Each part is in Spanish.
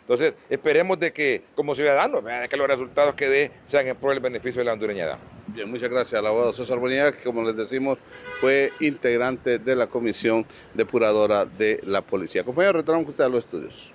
Entonces, esperemos de que como ciudadanos, que los resultados que dé sean en pro del beneficio de la hondureñidad. Bien, muchas gracias al abogado César Bonilla, que como les decimos fue integrante de la Comisión Depuradora de la Policía. Compañero, retornamos usted a los estudios.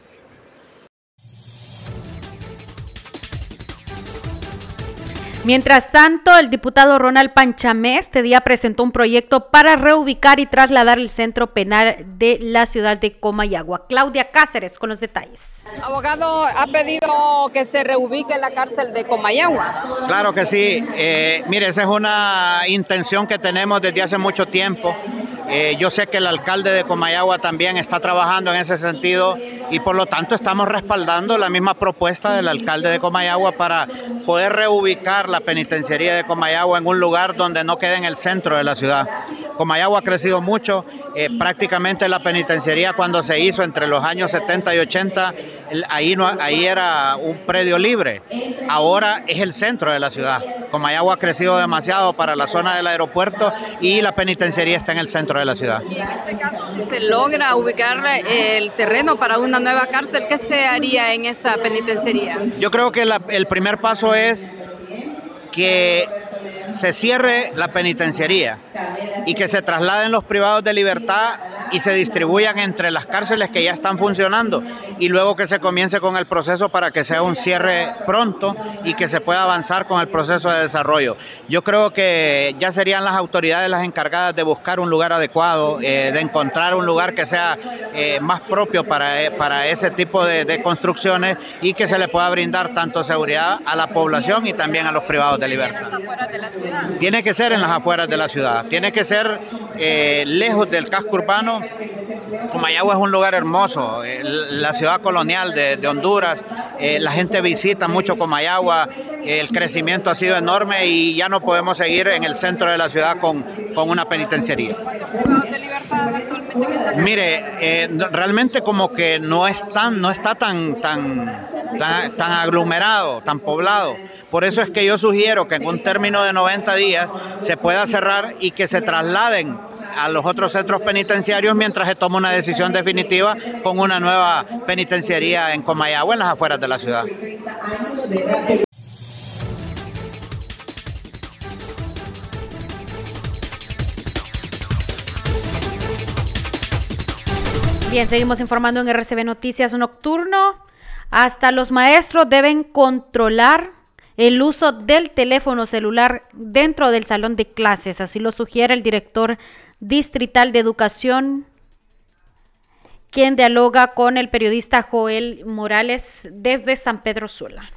Mientras tanto, el diputado Ronald Panchamé este día presentó un proyecto para reubicar y trasladar el centro penal de la ciudad de Comayagua. Claudia Cáceres con los detalles. Abogado, ha pedido que se reubique la cárcel de Comayagua. Claro que sí. Mire, esa es una intención que tenemos desde hace mucho tiempo. Yo sé que el alcalde de Comayagua también está trabajando en ese sentido y por lo tanto estamos respaldando la misma propuesta del alcalde de Comayagua para poder reubicar la penitenciaría de Comayagua en un lugar donde no quede en el centro de la ciudad. Comayagua ha crecido mucho, prácticamente la penitenciaría cuando se hizo entre los años 70 y 80, ahí era un predio libre, ahora es el centro de la ciudad. Comayagua ha crecido demasiado para la zona del aeropuerto y la penitenciaría está en el centro de la ciudad. Y en este caso, si se logra ubicar el terreno para una nueva cárcel, ¿qué se haría en esa penitenciaría? Yo creo que el primer paso es que se cierre la penitenciaría y que se trasladen los privados de libertad y se distribuyan entre las cárceles que ya están funcionando y luego que se comience con el proceso para que sea un cierre pronto y que se pueda avanzar con el proceso de desarrollo. Yo creo que ya serían las autoridades las encargadas de buscar un lugar adecuado, de encontrar un lugar que sea más propio para ese tipo de construcciones y que se le pueda brindar tanto seguridad a la población y también a los privados de libertad. Tiene que ser en las afueras de la ciudad, tiene que ser lejos del casco urbano. Comayagua es un lugar hermoso, la ciudad colonial de Honduras, la gente visita mucho Comayagua, el crecimiento ha sido enorme y ya no podemos seguir en el centro de la ciudad con una penitenciaría. Mire, realmente como que no está tan aglomerado, tan poblado. Por eso es que yo sugiero que en un término de 90 días se pueda cerrar y que se trasladen a los otros centros penitenciarios mientras se toma una decisión definitiva con una nueva penitenciaría en Comayagua, en las afueras de la ciudad. Bien, seguimos informando en RCB Noticias Nocturno. Hasta los maestros deben controlar el uso del teléfono celular dentro del salón de clases. Así lo sugiere el director distrital de educación, quien dialoga con el periodista Joel Morales desde San Pedro Sula.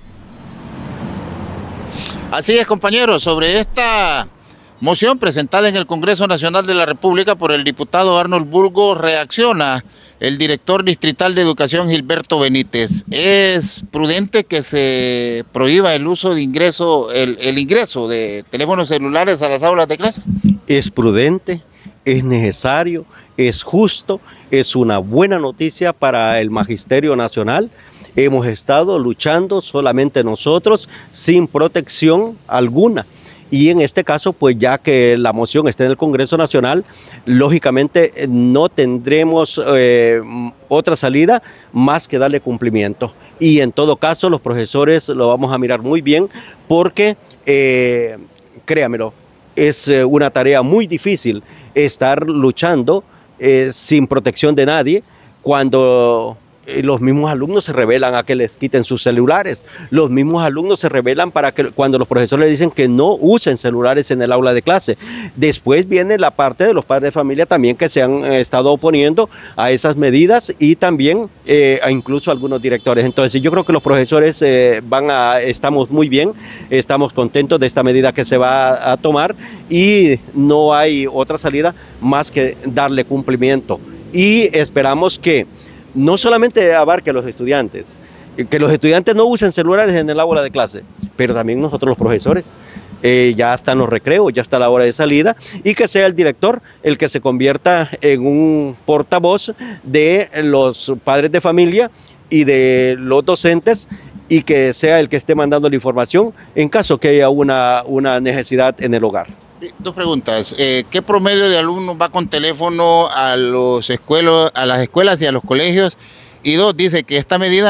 Así es, compañeros, sobre esta moción presentada en el Congreso Nacional de la República por el diputado Arnold Burgos, reacciona el director distrital de educación Gilberto Benítez. ¿Es prudente que se prohíba el uso de el ingreso de teléfonos celulares a las aulas de clase? Es prudente, es necesario, es justo, es una buena noticia para el Magisterio Nacional. Hemos estado luchando solamente nosotros, sin protección alguna. Y en este caso, pues ya que la moción está en el Congreso Nacional, lógicamente no tendremos otra salida más que darle cumplimiento. Y en todo caso, los profesores lo vamos a mirar muy bien porque, créamelo, es una tarea muy difícil estar luchando sin protección de nadie cuando los mismos alumnos se rebelan a que les quiten sus celulares. Los mismos alumnos se rebelan para que cuando los profesores les dicen que no usen celulares en el aula de clase. Después viene la parte de los padres de familia también que se han estado oponiendo a esas medidas y también incluso algunos directores. Entonces yo creo que los profesores estamos muy bien, estamos contentos de esta medida que se va a tomar y no hay otra salida más que darle cumplimiento. Y esperamos que no solamente abarque a los estudiantes, que los estudiantes no usen celulares en el aula de clase, pero también nosotros los profesores. Ya están los recreos, ya está la hora de salida y que sea el director el que se convierta en un portavoz de los padres de familia y de los docentes y que sea el que esté mandando la información en caso que haya una necesidad en el hogar. Sí, dos preguntas. ¿Qué promedio de alumnos va con teléfono a las escuelas y a los colegios? Y dos, dice que esta medida